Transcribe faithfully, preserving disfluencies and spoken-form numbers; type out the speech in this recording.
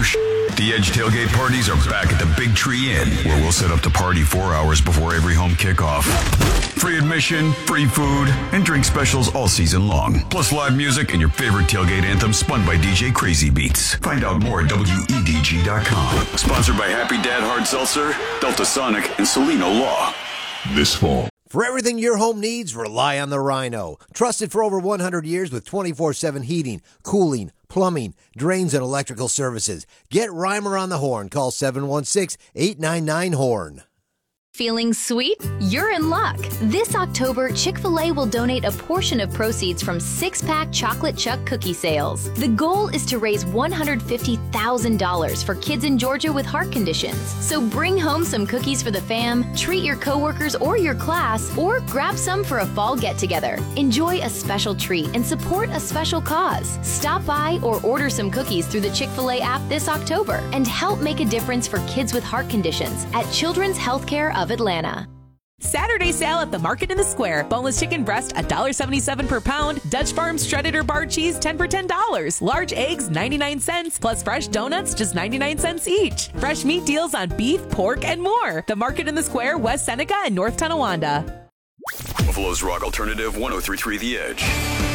sh- The Edge tailgate parties are back at the Big Tree Inn, where we'll set up the party four hours before every home kickoff. Free admission, free food, and drink specials all season long. Plus live music and your favorite tailgate anthem spun by D J Crazy Beats. Find out more at W E D G dot com. Sponsored by Happy Dad Hard Seltzer, Delta Sonic, and Celino Law. This fall. For everything your home needs, rely on the Rhino. Trusted for over one hundred years with twenty-four seven heating, cooling, plumbing, drains, and electrical services. Get Reimer on the horn. Call seven one six, eight nine nine, horn. Feeling sweet? You're in luck. This October, Chick-fil-A will donate a portion of proceeds from six-pack Chocolate Chuck cookie sales. The goal is to raise one hundred fifty thousand dollars for kids in Georgia with heart conditions. So bring home some cookies for the fam, treat your coworkers or your class, or grab some for a fall get-together. Enjoy a special treat and support a special cause. Stop by or order some cookies through the Chick-fil-A app this October and help make a difference for kids with heart conditions at Children's Healthcare of Atlanta. Saturday sale at the Market in the Square. Boneless chicken breast, one dollar seventy-seven per pound. Dutch Farms shredded or bar cheese, ten for ten dollars. Large eggs, ninety-nine cents. Plus fresh donuts, just ninety-nine cents each. Fresh meat deals on beef, pork, and more. The Market in the Square, West Seneca and North Tonawanda. Buffalo's Rock Alternative, one oh three point three The Edge.